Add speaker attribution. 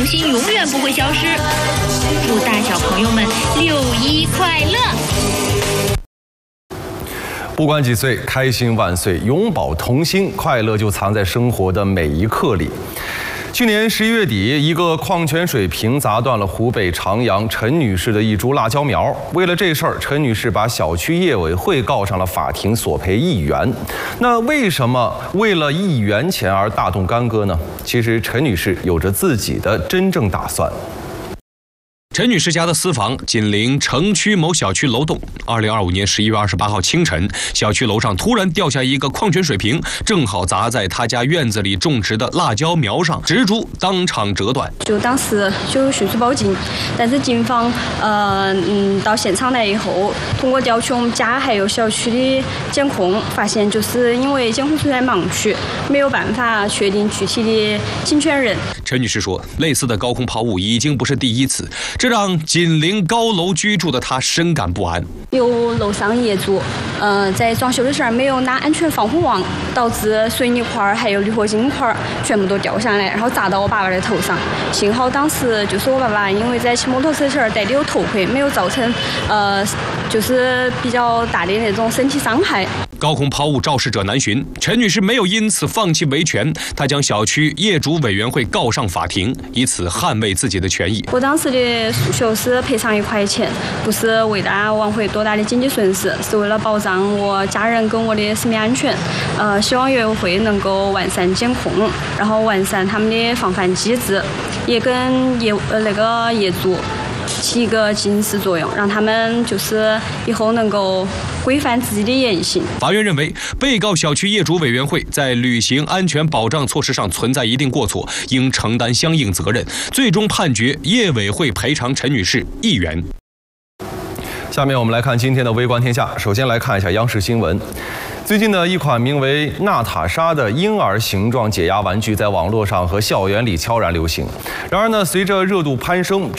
Speaker 1: 童心永远不会消失。祝大小朋友们6·1快乐！
Speaker 2: 不管几岁，开心万岁，永葆童心，快乐就藏在生活的每一刻里。去年11月底，一个矿泉水瓶砸断了湖北长阳陈女士的一株辣椒苗。为了这事儿，陈女士把小区业委会告上了法庭，索赔1元。那为什么为了1元钱而大动干戈呢？其实陈女士有着自己的真正打算。
Speaker 3: 陈女士家的私房紧邻城区某小区楼栋。2025年11月28号清晨，小区楼上突然掉下一个矿泉水瓶，正好砸在她家院子里种植的辣椒苗上，植株当场折断。
Speaker 4: 就当时就迅速报警，但是警方到现场来以后，通过调取我们家还有小区的监控，发现就是因为监控存在盲区，没有办法确定具体的侵权人。
Speaker 3: 陈女士说，类似的高空抛物已经不是第一次。这让紧邻高楼居住的他深感不安。
Speaker 4: 有楼上业主，在装修的时候没有拉安全防护网，导致水泥块还有铝合金块全部都掉下来，然后砸到我爸爸的头上。幸好当时就是我爸爸因为在骑摩托车时戴的有头盔，没有造成就是比较大的那种身体伤害。
Speaker 3: 高空抛物肇事者难寻，陈女士没有因此放弃维权，她将小区业主委员会告上法庭，以此捍卫自己的权益。
Speaker 4: 我当时的诉求是赔偿1块钱，不是为了挽回多大的经济损失，是为了保障我家人跟我的生命安全。希望业委会能够完善监控，然后完善他们的防范机制，也跟业主起一个警示作用，让他们就是以后能够规范自己的言行。
Speaker 3: 法院认为，被告小区业主委员会在履行安全保障措施上存在一定过错，应承担相应责任。最终判决业委会赔偿陈女士1元。
Speaker 2: 下面我们来看今天的微观天下。首先来看一下央视新闻。最近的一款名为娜塔莎的婴儿形状解压玩具在网络上和校园里悄然流行。然而呢，随着热度攀升，